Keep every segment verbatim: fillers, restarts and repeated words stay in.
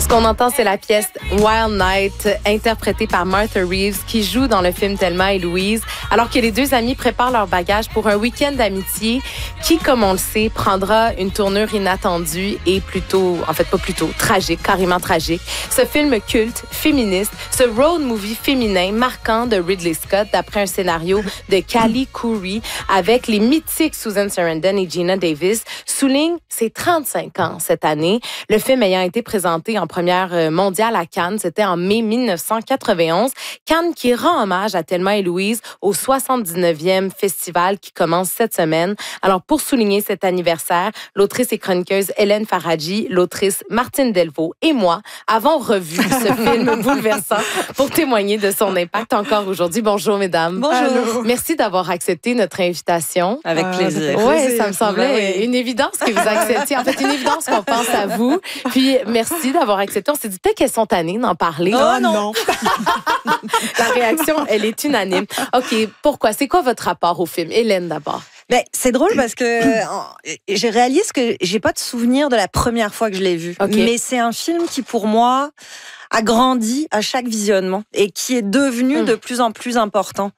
Ce qu'on entend, c'est la pièce Wild Night, interprétée par Martha Reeves, qui joue dans le film Thelma et Louise, alors que les deux amis préparent leur bagage pour un week-end d'amitié qui, comme on le sait, prendra une tournure inattendue et plutôt, en fait pas plutôt, tragique, carrément tragique. Ce film culte, féministe, ce road movie féminin marquant de Ridley Scott, d'après un scénario de Callie Khouri, avec les mythiques Susan Sarandon et Gina Davis, souligne ses trente-cinq ans cette année. Le film ayant été présenté en première mondiale à Cannes, c'était en mai dix-neuf cent quatre-vingt-onze. Cannes qui rend hommage à Thelma et Louise au soixante-dix-neuvième festival qui commence cette semaine. Alors, pour souligner cet anniversaire, l'autrice et chroniqueuse Hélène Faradji, l'autrice Martine Delvaux et moi avons revu ce film bouleversant pour témoigner de son impact encore aujourd'hui. Bonjour, mesdames. Bonjour. Allô. Merci d'avoir accepté notre invitation. Avec plaisir. Oui, ça me semblait oui. une évidence que vous acceptiez. En fait, une évidence qu'on pense à vous. Puis, merci d'avoir accepté. On s'est dit peut-être qu'elles sont tannées d'en parler. Oh non! non. La réaction, elle est unanime. OK, pourquoi? C'est quoi votre rapport au film? Hélène, d'abord. Ben, c'est drôle parce que j'ai réalisé que j'ai pas de souvenir de la première fois que je l'ai vu. Okay. Mais c'est un film qui, pour moi, a grandi à chaque visionnement et qui est devenu mmh. de plus en plus important.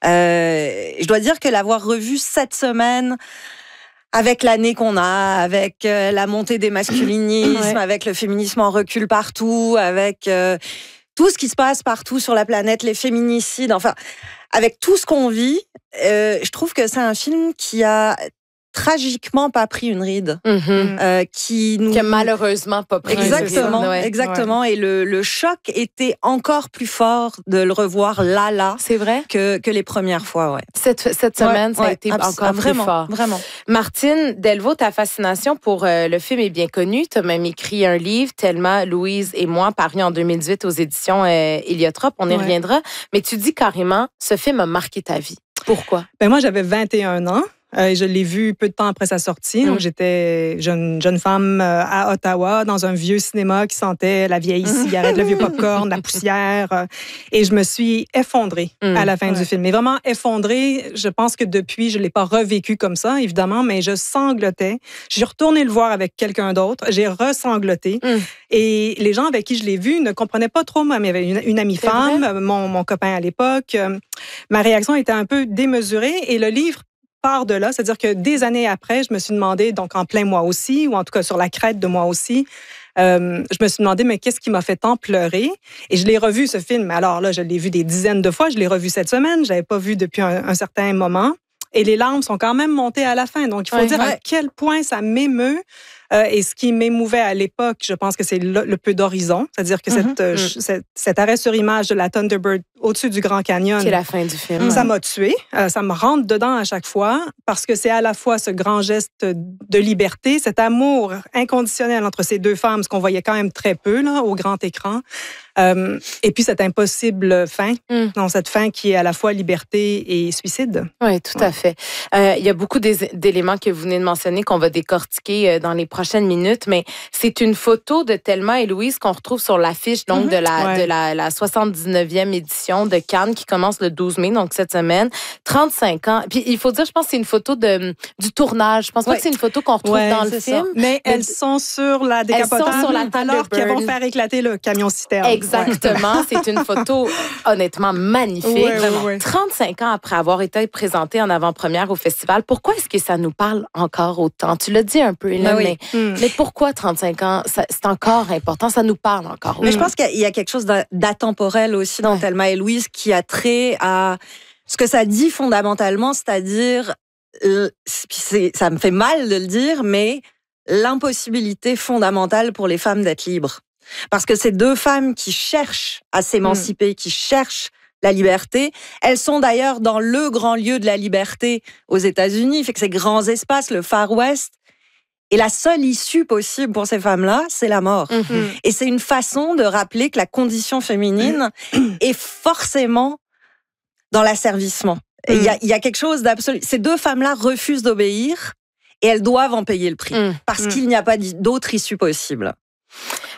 Euh, je dois dire que l'avoir revu cette semaine, avec l'année qu'on a, avec euh, la montée des masculinismes, ouais. avec le féminisme en recul partout, avec euh, tout ce qui se passe partout sur la planète, les féminicides, enfin, avec tout ce qu'on vit, euh, je trouve que c'est un film qui a tragiquement pas pris une ride, mm-hmm. euh, qui nous... qui a malheureusement pas pris. Exactement, une ride. Ouais. exactement. Ouais. Et le, le choc était encore plus fort de le revoir là, là. C'est vrai que que les premières fois, ouais. Cette cette semaine, ouais, ça a ouais, été abs- encore vraiment, plus fort. Vraiment. Martine Delvaux, ta fascination pour euh, le film est bien connue. Tu as même écrit un livre, Thelma, Louise et moi, paru en deux mille dix-huit aux éditions euh, Héliotrope. On y ouais. reviendra. Mais tu dis carrément, ce film a marqué ta vie. Pourquoi? Ben moi, j'avais vingt et un ans. Euh, je l'ai vu peu de temps après sa sortie. Mmh. Donc, j'étais jeune, jeune femme euh, à Ottawa, dans un vieux cinéma qui sentait la vieille cigarette, le vieux popcorn, la poussière. Euh, et je me suis effondrée mmh. à la fin ouais. du film. Mais vraiment effondrée. Je pense que depuis, je ne l'ai pas revécu comme ça, évidemment, mais je sanglotais. Je suis retournée le voir avec quelqu'un d'autre. J'ai ressangloté. Mmh. Et les gens avec qui je l'ai vu ne comprenaient pas trop. Moi, il y avait une, une amie C'est femme, mon, mon copain à l'époque. Euh, ma réaction était un peu démesurée. Et le livre part de là, c'est-à-dire que des années après, je me suis demandé, donc en plein moi aussi, ou en tout cas sur la crête de moi aussi, euh, je me suis demandé, mais qu'est-ce qui m'a fait tant pleurer? Et je l'ai revu, ce film. Alors là, je l'ai vu des dizaines de fois. Je l'ai revu cette semaine. Je l'avais pas vu depuis un, un certain moment. Et les larmes sont quand même montées à la fin. Donc, il faut ouais, dire ouais. à quel point ça m'émeut. Euh, et ce qui m'émouvait à l'époque, je pense que c'est le, le peu d'horizon. C'est-à-dire que mm-hmm. cette, euh, mm. cet, cet arrêt sur image de la Thunderbird au-dessus du Grand Canyon. C'est la fin du film. Ça ouais. m'a tuée. Euh, ça me rentre dedans à chaque fois parce que c'est à la fois ce grand geste de liberté, cet amour inconditionnel entre ces deux femmes, ce qu'on voyait quand même très peu là, au grand écran. Euh, et puis cette impossible fin, mm. non, cette fin qui est à la fois liberté et suicide. Oui, tout ouais. à fait. Euh, il y a beaucoup d'éléments que vous venez de mentionner qu'on va décortiquer dans les prochaines minutes, mais c'est une photo de Thelma et Louise qu'on retrouve sur l'affiche donc, mm-hmm. de, la, ouais. de la, la soixante-dix-neuvième édition de Cannes qui commence le douze mai, donc cette semaine. trente-cinq ans. Puis il faut dire, je pense que c'est une photo de, du tournage. Je pense ouais. pas que c'est une photo qu'on retrouve ouais, dans le film. Ça. Mais, mais elles sont sur la décapotable elles sont sur la alors qu'elles vont faire éclater le camion-citerne. Exactement. Ouais. C'est une photo honnêtement magnifique. Ouais, ouais, ouais. trente-cinq ans après avoir été présentée en avant-première au festival, pourquoi est-ce que ça nous parle encore autant? Tu l'as dit un peu, Hélène, oui. mais, mm. mais pourquoi trente-cinq ans? Ça, c'est encore important, ça nous parle encore. Mais mm. je pense qu'il y a quelque chose d'atemporel aussi dans ouais. Thelma et Louise qui a trait à ce que ça dit fondamentalement, c'est-à-dire, c'est, ça me fait mal de le dire, mais l'impossibilité fondamentale pour les femmes d'être libres. Parce que ces deux femmes qui cherchent à s'émanciper, mmh. qui cherchent la liberté, elles sont d'ailleurs dans le grand lieu de la liberté aux États-Unis, fait que ces grands espaces, le Far West. Et la seule issue possible pour ces femmes-là, c'est la mort. Mmh. Et c'est une façon de rappeler que la condition féminine mmh. est forcément dans l'asservissement. Mmh. Il y a, il y a quelque chose d'absolu. Ces deux femmes-là refusent d'obéir et elles doivent en payer le prix. Mmh. Parce mmh. qu'il n'y a pas d'autre issue possible.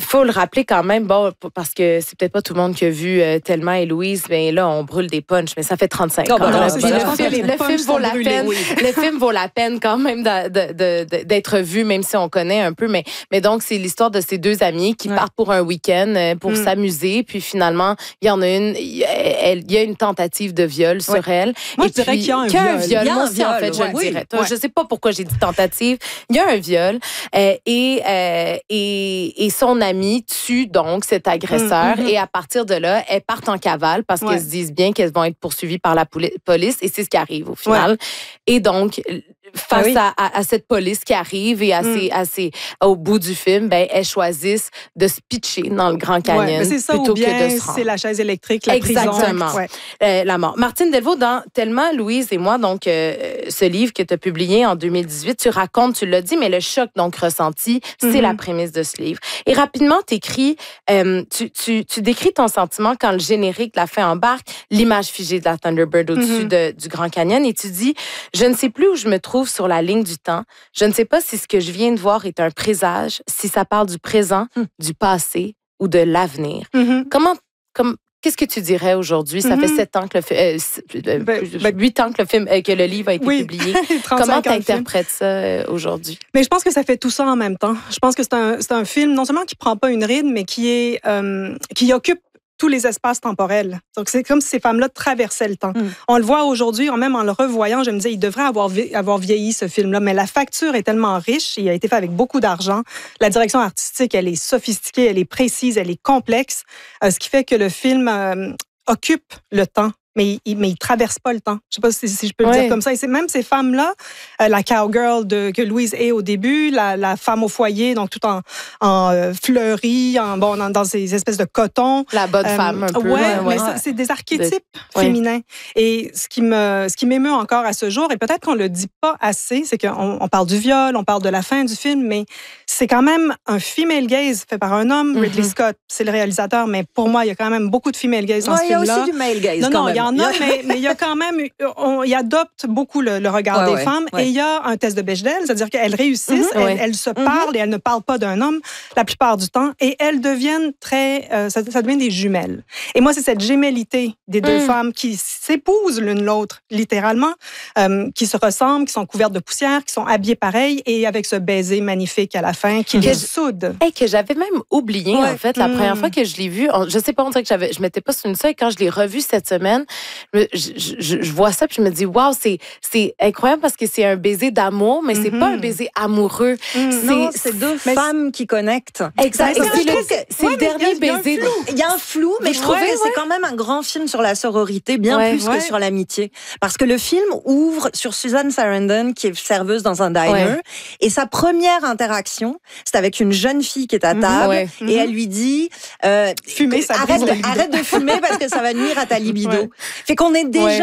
faut le rappeler quand même, bon, parce que c'est peut-être pas tout le monde qui a vu euh, Thelma et Louise, mais là, on brûle des punchs, mais ça fait trente-cinq ans. Oh, ben là, non, le, c'est film, ça. le, film, le film vaut la brûlés, peine. oui. Le film vaut la peine quand même de, de, de, de, d'être vu, même si on connaît un peu. Mais, mais donc, c'est l'histoire de ces deux amies qui ouais. partent pour un week-end euh, pour mm. s'amuser. Puis finalement, il y en a une, il y a une tentative de viol sur ouais. elle. Moi, et je dirais puis, qu'il y a un qu'il y a viol. Un viol. Il y a Moi un aussi, viol, en fait, je ouais. le oui. dirais. Ouais. Je sais pas pourquoi j'ai dit tentative. Il y a un viol euh, et, euh, et, et son ami tue donc cet agresseur. Mm-hmm. Et à partir de là, elles partent en cavale parce ouais. qu'elles se disent bien qu'elles vont être poursuivies par la police. Et c'est ce qui arrive au final. Ouais. Et donc, face ah oui. à, à, à cette police qui arrive et à mm. ses, à ses, au bout du film, ben, elles choisissent de se pitcher dans le Grand Canyon ouais, c'est ça, plutôt ou bien que de se rendre. C'est la chaise électrique, la Exactement. prison. Exactement. Ouais. Euh, la mort. Martine Delvaux, dans Thelma, Louise et moi, donc, euh, ce livre que tu as publié en deux mille dix-huit, tu racontes, tu l'as dit, mais le choc donc ressenti, c'est mm-hmm. la prémisse de ce livre. Et rapidement, t'écris, euh, tu, tu, tu décris ton sentiment quand le générique, la fin embarque, l'image figée de la Thunderbird au-dessus mm-hmm. de, du Grand Canyon, et tu dis, je ne sais plus où je me trouve sur la ligne du temps. Je ne sais pas si ce que je viens de voir est un présage, si ça parle du présent, mm. du passé ou de l'avenir. Mm-hmm. Comment, comme, qu'est-ce que tu dirais aujourd'hui? Ça mm-hmm. fait sept ans que le film, euh, ben, huit ans que le film, euh, que le livre a été oui. publié. Comment tu interprètes ça euh, aujourd'hui? Mais je pense que ça fait tout ça en même temps. Je pense que c'est un, c'est un film non seulement qui prend pas une ride, mais qui est, euh, qui occupe tous les espaces temporels. Donc, c'est comme si ces femmes-là traversaient le temps. Mm. On le voit aujourd'hui, même en le revoyant, je me disais, il devrait avoir, vi- avoir vieilli, ce film-là, mais la facture est tellement riche, il a été fait avec beaucoup d'argent. La direction artistique, elle est sophistiquée, elle est précise, elle est complexe, euh, ce qui fait que le film euh, occupe le temps. Mais il, mais il traverse pas le temps. Je sais pas si, si je peux le ouais. dire comme ça. Et c'est même ces femmes-là, euh, la cowgirl de, que Louise est au début, la, la femme au foyer, donc tout en, en euh, fleurie, en, bon, dans, dans ces espèces de coton. La bonne euh, femme, un peu. Ouais, ouais, mais ouais. c'est, c'est des archétypes de... féminins. Ouais. Et ce qui, me, ce qui m'émeut encore à ce jour, et peut-être qu'on le dit pas assez, c'est qu'on on parle du viol, on parle de la fin du film, mais c'est quand même un female gaze fait par un homme. Mm-hmm. Ridley Scott, c'est le réalisateur, mais pour moi, il y a quand même beaucoup de female gaze dans ouais, ce film-là. Il y a aussi du male gaze. Non, quand non, même. il y en a, mais, mais il y a quand même, on, il adopte beaucoup le, le regard ouais, des ouais, femmes ouais. et il y a un test de Bechdel, c'est-à-dire qu'elles réussissent, mm-hmm, elles, ouais. elles se parlent mm-hmm. et elles ne parlent pas d'un homme la plupart du temps et elles deviennent très, euh, ça, ça devient des jumelles. Et moi, c'est cette gémellité des deux mm. femmes qui s'épousent l'une l'autre, littéralement, euh, qui se ressemblent, qui sont couvertes de poussière, qui sont habillées pareil et avec ce baiser magnifique à la fin qui les soude. Et que j'avais même oublié, ouais. en fait, la mm. première fois que je l'ai vu, on, je sais pas, on dirait que j'avais, je m'étais pas sur une ça et quand je l'ai revu cette semaine, je, je, je, je vois ça puis je me dis, waouh, c'est, c'est incroyable parce que c'est un baiser d'amour, mais c'est mm-hmm. pas un baiser amoureux. Mm. C'est, non, c'est deux mais femmes c'est... qui connectent. Exact. C'est, c'est, le, c'est ouais, le dernier il y a, baiser. Il y a un flou, mais, mais je trouve ouais, que ouais. c'est quand même un grand film sur la sororité, bien ouais, plus ouais. que sur l'amitié. Parce que le film ouvre sur Susan Sarandon, qui est serveuse dans un diner, ouais. et sa première interaction, c'est avec une jeune fille qui est à table, mm-hmm. ouais. et mm-hmm. elle lui dit euh, fumer, ça arrête, de, arrête de fumer parce que ça va nuire à ta libido. Ouais. Fait qu'on est déjà